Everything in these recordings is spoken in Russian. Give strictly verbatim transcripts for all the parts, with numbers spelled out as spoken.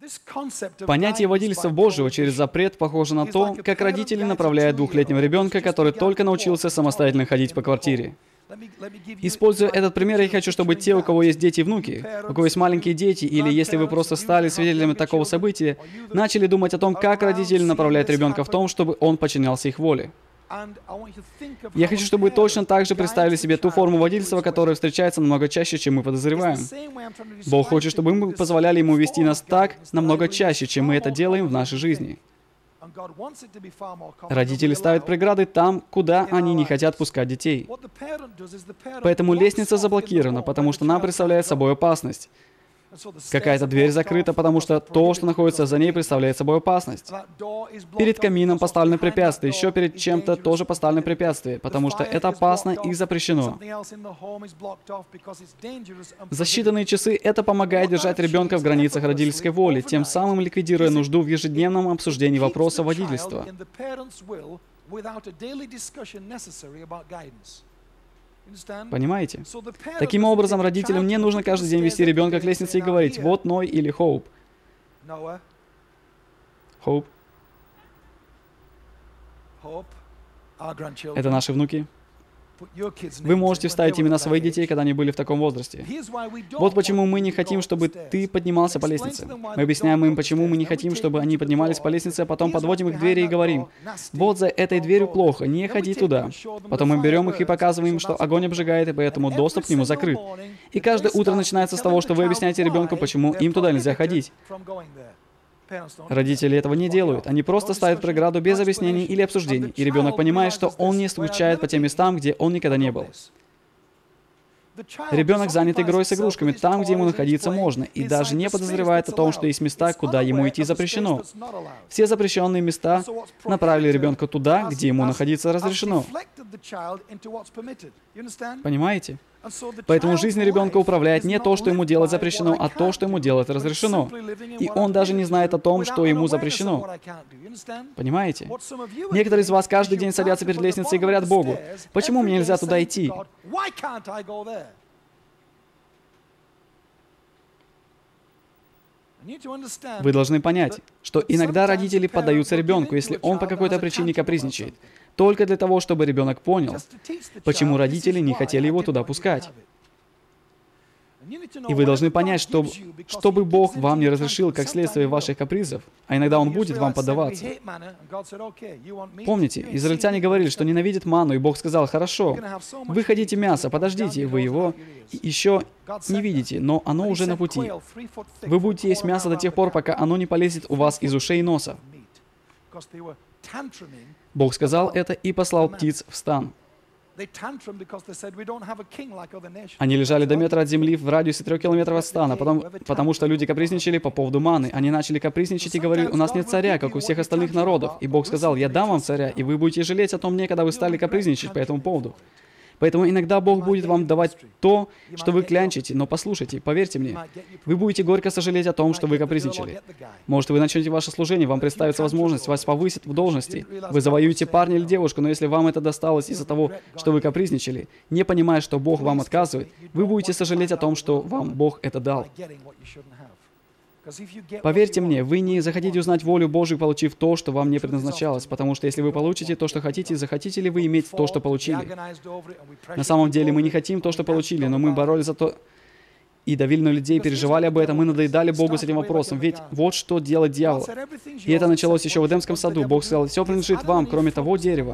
Понятие водительства Божьего через запрет похоже на то, как родители направляют двухлетнего ребенка, который только научился самостоятельно ходить по квартире. Используя этот пример, я хочу, чтобы те, у кого есть дети и внуки, у кого есть маленькие дети, или если вы просто стали свидетелями такого события, начали думать о том, как родители направляют ребенка в том, чтобы он подчинялся их воле. Я хочу, чтобы вы точно так же представили себе ту форму водительства, которая встречается намного чаще, чем мы подозреваем. Бог хочет, чтобы мы позволяли Ему вести нас так намного чаще, чем мы это делаем в нашей жизни. Родители ставят преграды там, куда они не хотят пускать детей. Поэтому лестница заблокирована, потому что она представляет собой опасность. Какая-то дверь закрыта, потому что то, что находится за ней, представляет собой опасность. Перед камином поставлено препятствие, еще перед чем-то тоже поставлено препятствие, потому что это опасно и запрещено. За считанные часы это помогает держать ребенка в границах родительской воли, тем самым ликвидируя нужду в ежедневном обсуждении вопроса водительства. Понимаете? Таким образом, родителям не нужно каждый день вести ребенка к лестнице и говорить: «Вот Ной» или «Хоуп». Хоуп. Это наши внуки. Вы можете вставить имена своих детей, когда они были в таком возрасте. Вот почему мы не хотим, чтобы ты поднимался по лестнице. Мы объясняем им, почему мы не хотим, чтобы они поднимались по лестнице, а потом подводим их к двери и говорим: «Вот за этой дверью плохо, не ходи туда». Потом мы берем их и показываем им, что огонь обжигает, и поэтому доступ к нему закрыт. И каждое утро начинается с того, что вы объясняете ребенку, почему им туда нельзя ходить. Родители этого не делают. Они просто ставят преграду без объяснений или обсуждений, и ребенок понимает, что он не скучает по тем местам, где он никогда не был. Ребенок занят игрой с игрушками там, где ему находиться можно, и даже не подозревает о том, что есть места, куда ему идти запрещено. Все запрещенные места направили ребенка туда, где ему находиться разрешено. Понимаете? Поэтому жизнь ребенка управляет не то, что ему делать запрещено, а то, что ему делать разрешено. И он даже не знает о том, что ему запрещено. Понимаете? Некоторые из вас каждый день садятся перед лестницей и говорят Богу: «Почему мне нельзя туда идти?» Вы должны понять, что иногда родители поддаются ребенку, если он по какой-то причине капризничает, только для того, чтобы ребенок понял, почему родители не хотели его туда пускать. И вы должны понять, что чтобы Бог вам не разрешил как следствие ваших капризов, а иногда Он будет вам поддаваться. Помните, израильтяне говорили, что ненавидят манну, и Бог сказал: «Хорошо, вы хотите мясо, подождите, вы его еще не видите, но оно уже на пути. Вы будете есть мясо до тех пор, пока оно не полезет у вас из ушей и носа». Бог сказал это и послал птиц в стан. Они лежали до метра от земли в радиусе трех километров от стана, потом, потому что люди капризничали по поводу маны. Они начали капризничать и говорили: «У нас нет царя, как у всех остальных народов». И Бог сказал: «Я дам вам царя, и вы будете жалеть о том дне, когда вы стали капризничать по этому поводу». Поэтому иногда Бог будет вам давать то, что вы клянчите, но послушайте, поверьте мне, вы будете горько сожалеть о том, что вы капризничали. Может, вы начнете ваше служение, вам представится возможность, вас повысят в должности, вы завоюете парня или девушку, но если вам это досталось из-за того, что вы капризничали, не понимая, что Бог вам отказывает, вы будете сожалеть о том, что вам Бог это дал. Поверьте мне, вы не захотите узнать волю Божию, получив то, что вам не предназначалось, потому что если вы получите то, что хотите, захотите ли вы иметь то, что получили? На самом деле мы не хотим то, что получили, но мы боролись за то и давили на людей, переживали об этом, мы надоедали Богу с этим вопросом, ведь вот что делает дьявол. И это началось еще в Эдемском саду. Бог сказал: «Все принадлежит вам, кроме того дерева».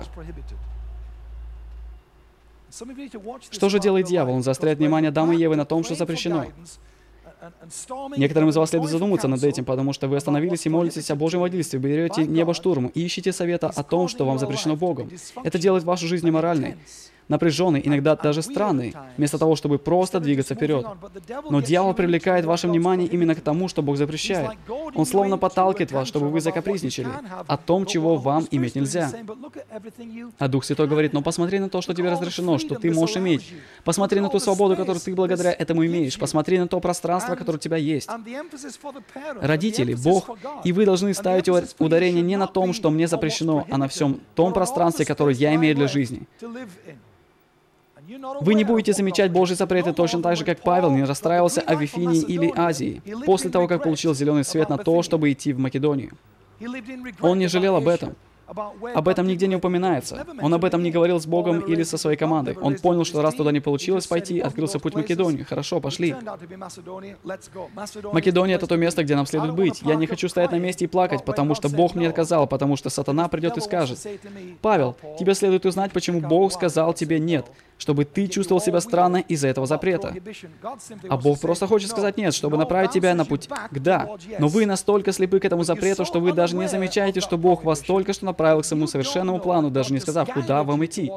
Что же делает дьявол? Он заостряет внимание Адама и Евы на том, что запрещено. Некоторым из вас следует задуматься над этим, потому что вы остановились и молитесь о Божьем водительстве, берете небо штурмом и ищете совета о том, что вам запрещено Богом. Это делает вашу жизнь неморальной, напряженной, иногда даже странной, вместо того, чтобы просто двигаться вперед. Но дьявол привлекает ваше внимание именно к тому, что Бог запрещает. Он словно подталкивает вас, чтобы вы закапризничали о том, чего вам иметь нельзя. А Дух Святой говорит: «Но посмотри на то, что тебе разрешено, что ты можешь иметь. Посмотри на ту свободу, которую ты благодаря этому имеешь. Посмотри на то пространство, которое у тебя есть». Родители, Бог, и вы должны ставить ударение не на том, что мне запрещено, а на всем том пространстве, которое я имею для жизни. Вы не будете замечать Божьи запреты точно так же, как Павел не расстраивался о Вифинии или Азии, после того, как получил зеленый свет на то, чтобы идти в Македонию. Он не жалел об этом. Об этом нигде не упоминается. Он об этом не говорил с Богом или со своей командой. Он понял, что раз туда не получилось пойти, открылся путь в Македонию. Хорошо, пошли. Македония — это то место, где нам следует быть. Я не хочу стоять на месте и плакать, потому что Бог мне отказал, потому что сатана придет и скажет: «Павел, тебе следует узнать, почему Бог сказал тебе «нет», чтобы ты чувствовал себя странно из-за этого запрета». А Бог просто хочет сказать «нет», чтобы направить тебя на путь к «да». Но вы настолько слепы к этому запрету, что вы даже не замечаете, что Бог вас только что направил к своему совершенному плану, даже не сказав, куда вам идти.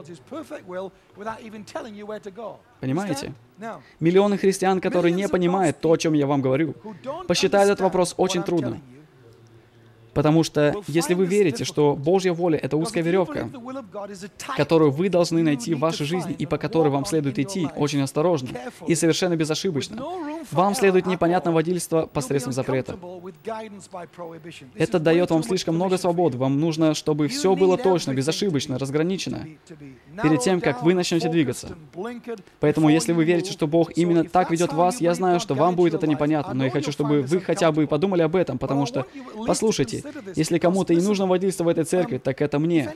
Понимаете? Миллионы христиан, которые не понимают то, о чем я вам говорю, посчитают этот вопрос очень трудным. Потому что если вы верите, что Божья воля — это узкая веревка, которую вы должны найти в вашей жизни и по которой вам следует идти очень осторожно и совершенно безошибочно, вам следует непонятное водительство посредством запрета. Это дает вам слишком много свободы. Вам нужно, чтобы все было точно, безошибочно, разграничено, перед тем, как вы начнете двигаться. Поэтому, если вы верите, что Бог именно так ведет вас, я знаю, что вам будет это непонятно, но я хочу, чтобы вы хотя бы подумали об этом, потому что, послушайте, если кому-то и нужно водительство в этой церкви, так это мне.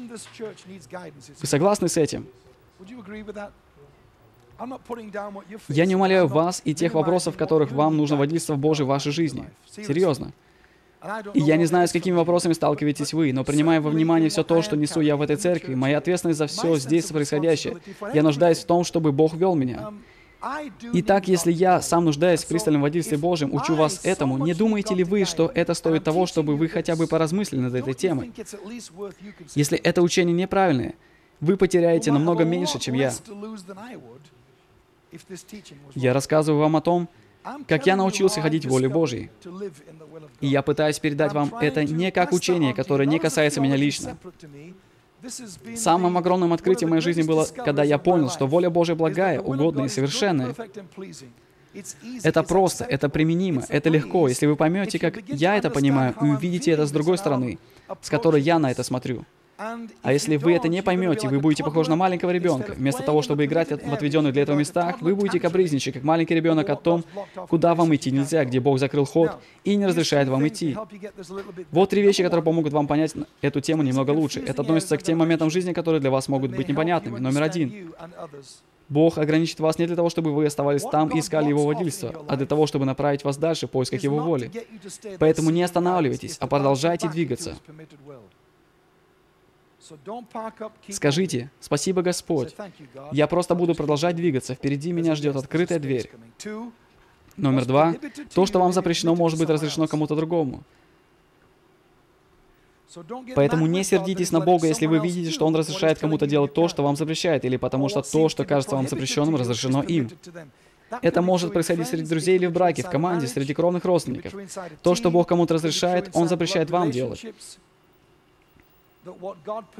Вы согласны с этим? Я не умаляю вас и тех вопросов, в которых вам нужно водительство Божие в вашей жизни. Серьезно. И я не знаю, с какими вопросами сталкиваетесь вы, но принимая во внимание все то, что несу я в этой церкви, моя ответственность за все здесь происходящее, я нуждаюсь в том, чтобы Бог вел меня. Итак, если я сам нуждаюсь в пристальном водительстве Божьем, учу вас этому, не думаете ли вы, что это стоит того, чтобы вы хотя бы поразмыслили над этой темой? Если это учение неправильное, вы потеряете намного меньше, чем я. Я рассказываю вам о том, как я научился ходить в воле Божьей. И я пытаюсь передать вам это не как учение, которое не касается меня лично. Самым огромным открытием в моей жизни было, когда я понял, что воля Божья благая, угодная и совершенная. Это просто, это применимо, это легко, если вы поймете, как я это понимаю, и увидите это с другой стороны, с которой я на это смотрю. А если вы это не поймете, вы будете похожи на маленького ребенка. Вместо того, чтобы играть в отведенных для этого местах, вы будете капризничать, как маленький ребенок, о том, куда вам идти нельзя, где Бог закрыл ход и не разрешает вам идти. Вот три вещи, которые помогут вам понять эту тему немного лучше. Это относится к тем моментам жизни, которые для вас могут быть непонятными. Номер один. Бог ограничит вас не для того, чтобы вы оставались там и искали Его водительство, а для того, чтобы направить вас дальше в поисках Его воли. Поэтому не останавливайтесь, а продолжайте двигаться. Скажите: «Спасибо, Господь. Я просто буду продолжать двигаться. Впереди меня ждет открытая дверь». Номер два. То, что вам запрещено, может быть разрешено кому-то другому. Поэтому не сердитесь на Бога, если вы видите, что Он разрешает кому-то делать то, что вам запрещает, или потому что то, что кажется вам запрещенным, разрешено им. Это может происходить среди друзей или в браке, в команде, среди кровных родственников. То, что Бог кому-то разрешает, Он запрещает вам делать.